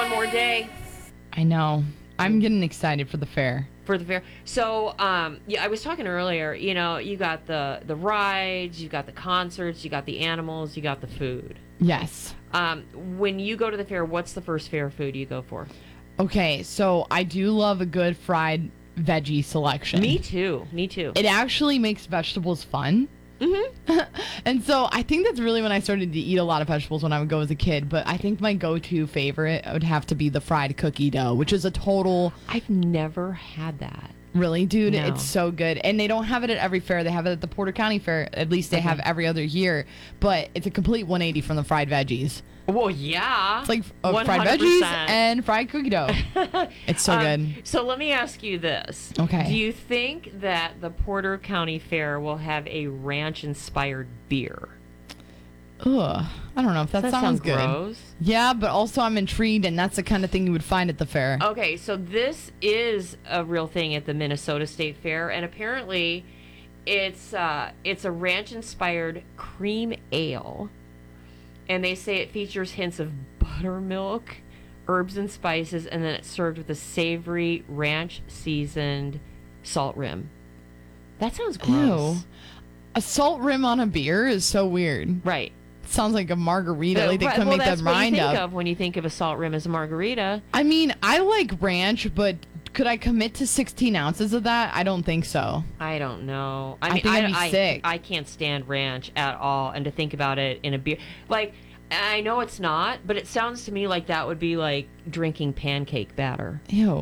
one more day I know. I'm getting excited for the fair. for the fair. So, I was talking earlier. You got the rides, you got the concerts, you got the animals, you got the food. Yes. When you go to the fair, what's the first fair food you go for? Okay, so I do love a good fried veggie selection. Me too. It actually makes vegetables fun. Mm-hmm. And so I think that's really when I started to eat a lot of vegetables when I would go as a kid. But I think my go-to favorite would have to be the fried cookie dough, which is a total... I've never had that. Really, dude? No. It's so good. And they don't have it at every fair. They have it at the Porter County Fair. At least they have every other year. But it's a complete 180 from the fried veggies. Well, yeah. It's like fried 100%. veggies and fried cookie dough. It's so good. So let me ask you this. Okay. Do you think that the Porter County Fair will have a ranch-inspired beer? Ugh. I don't know if that sounds good. Gross. Yeah, but also I'm intrigued, and that's the kind of thing you would find at the fair. Okay, so this is a real thing at the Minnesota State Fair, and apparently it's a ranch-inspired cream ale, and they say it features hints of buttermilk, herbs and spices, and then it's served with a savory ranch-seasoned salt rim. That sounds gross. Ew. A salt rim on a beer is so weird. Right. Sounds like a margarita. Like they couldn't make that's that what you rind think up. of when you think of a salt rim as a margarita. I mean, I like ranch, but could I commit to 16 ounces of that? I don't think so. I don't know. I think I'd be sick. I can't stand ranch at all, and to think about it in a beer, like, I know it's not, but it sounds to me like that would be like drinking pancake batter. Ew.